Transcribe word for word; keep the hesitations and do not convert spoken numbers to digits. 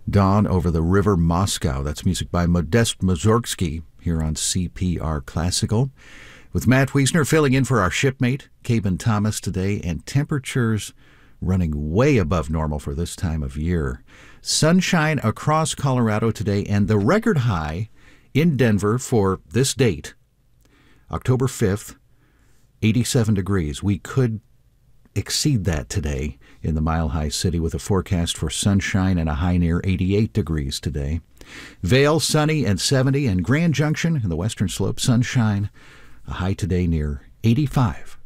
Dawn over the River Moscow. That's music by Modest Mussorgsky here on C P R Classical. With Matt Wiesner filling in for our shipmate, Caben Thomas, today, and temperatures running way above normal for this time of year. Sunshine across Colorado today, and the record high in Denver for this date, October fifth, eighty-seven degrees. We could exceed that today in the Mile High City with a forecast for sunshine and a high near eighty-eight degrees today. Vail, sunny and seventy, and Grand Junction in the Western Slope, sunshine, a high today near eighty-five.